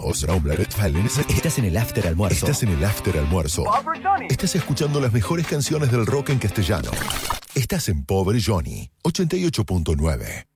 Estás en el after almuerzo. Estás escuchando las mejores canciones del rock en castellano. Estás en Pobre Johnny, 88.9.